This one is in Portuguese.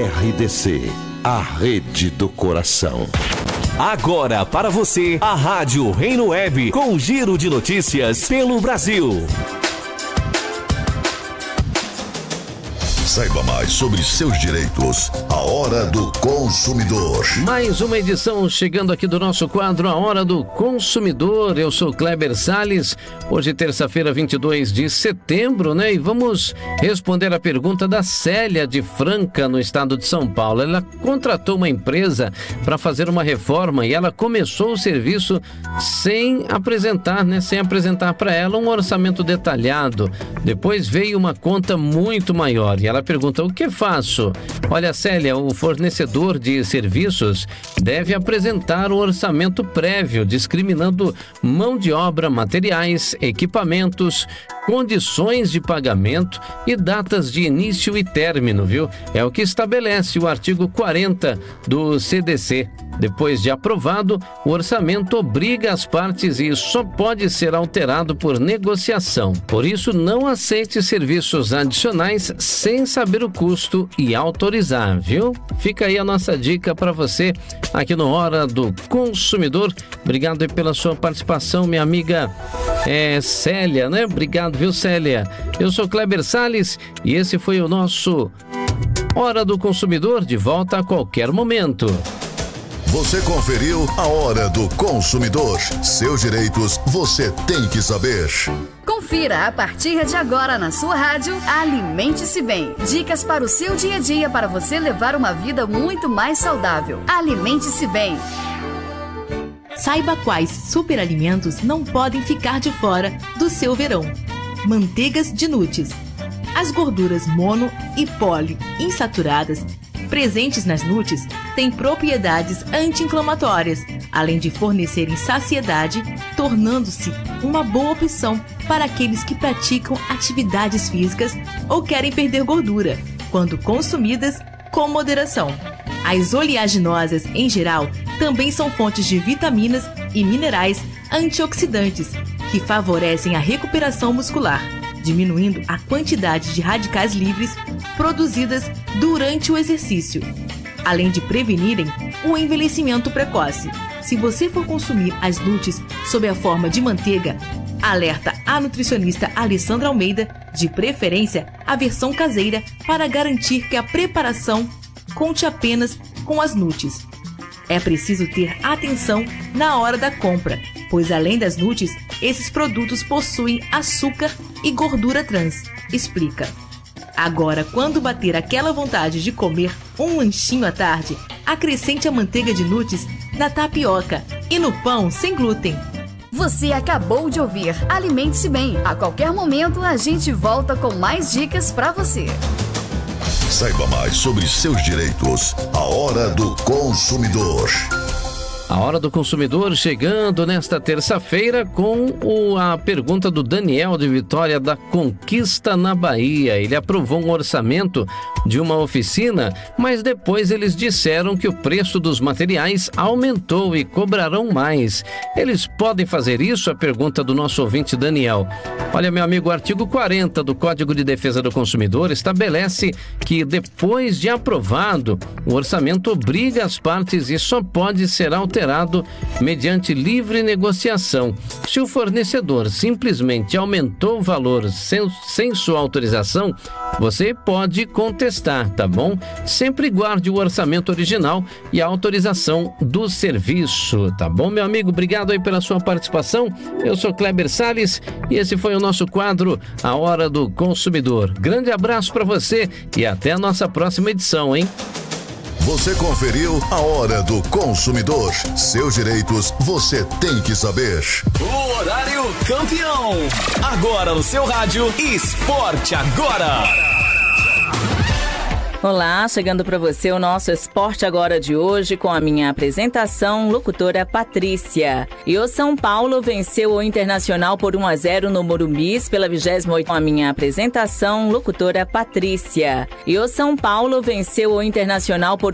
RDC, a rede do coração. Agora para você, a Rádio Reino Web, com um giro de notícias pelo Brasil. Saiba mais sobre seus direitos. A Hora do Consumidor. Mais uma edição chegando aqui do nosso quadro A Hora do Consumidor. Eu sou Kleber Salles. Hoje, terça-feira, 22 de setembro, né? E vamos responder a pergunta da Célia de Franca, no estado de São Paulo. Ela contratou uma empresa para fazer uma reforma e ela começou o serviço sem apresentar, né? Sem apresentar para ela um orçamento detalhado. Depois veio uma conta muito maior e ela pergunta: o que faço? Olha, Célia, o fornecedor de serviços deve apresentar um orçamento prévio, discriminando mão de obra, materiais, equipamentos, condições de pagamento e datas de início e término, viu? É o que estabelece o artigo 40 do CDC. Depois de aprovado, o orçamento obriga as partes e só pode ser alterado por negociação. Por isso, não aceite serviços adicionais sem saber o custo e autorizar, viu? Fica aí a nossa dica para você aqui no Hora do Consumidor. Obrigado aí pela sua participação, minha amiga Célia, né? Obrigado, viu, Célia? Eu sou Kleber Salles e esse foi o nosso Hora do Consumidor, de volta a qualquer momento. Você conferiu a Hora do Consumidor. Seus direitos você tem que saber. Confira a partir de agora na sua rádio Alimente-se Bem. Dicas para o seu dia a dia para você levar uma vida muito mais saudável. Alimente-se Bem. Saiba quais superalimentos não podem ficar de fora do seu verão. Manteigas de nuts. As gorduras mono e poliinsaturadas presentes nas nuts têm propriedades anti-inflamatórias, além de fornecerem saciedade, tornando-se uma boa opção para aqueles que praticam atividades físicas ou querem perder gordura, quando consumidas com moderação. As oleaginosas, em geral, também são fontes de vitaminas e minerais antioxidantes que favorecem a recuperação muscular, diminuindo a quantidade de radicais livres produzidas durante o exercício, além de prevenirem o envelhecimento precoce. Se você for consumir as nuts sob a forma de manteiga, alerta a nutricionista Alessandra Almeida, de preferência a versão caseira, para garantir que a preparação conte apenas com as nuts. É preciso ter atenção na hora da compra, pois além das nuts, esses produtos possuem açúcar e gordura trans, explica. Agora, quando bater aquela vontade de comer um lanchinho à tarde, acrescente a manteiga de nuts na tapioca e no pão sem glúten. Você acabou de ouvir Alimente-se Bem. A qualquer momento a gente volta com mais dicas para você. Saiba mais sobre seus direitos. A Hora do Consumidor. A Hora do Consumidor chegando nesta terça-feira com a pergunta do Daniel de Vitória da Conquista, na Bahia. Ele aprovou um orçamento de uma oficina, mas depois eles disseram que o preço dos materiais aumentou e cobrarão mais. Eles podem fazer isso? A pergunta do nosso ouvinte Daniel. Olha, meu amigo, o artigo 40 do Código de Defesa do Consumidor estabelece que depois de aprovado, o orçamento obriga as partes e só pode ser alterado mediante livre negociação. Se o fornecedor simplesmente aumentou o valor sem sua autorização, você pode contestar, tá bom? Sempre guarde o orçamento original e a autorização do serviço, tá bom, meu amigo? Obrigado aí pela sua participação. Eu sou Kleber Salles e esse foi o nosso quadro A Hora do Consumidor. Grande abraço para você e até a nossa próxima edição, hein? Você conferiu a Hora do Consumidor. Seus direitos você tem que saber. O horário campeão. Agora no seu rádio, Esporte Agora. Olá, chegando para você o nosso Esporte Agora de hoje com a minha apresentação, locutora Patrícia. E o São Paulo venceu o Internacional por 1-0 no Morumbi pela 28ª com a minha apresentação, locutora Patrícia. E o São Paulo venceu o Internacional por